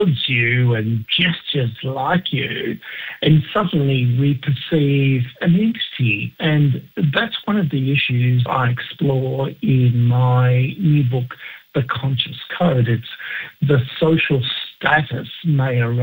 towards you and gestures like you, and suddenly we perceive an entity. And that's one of the issues I explore in my new book, The Conscious Code. It's the social status may arise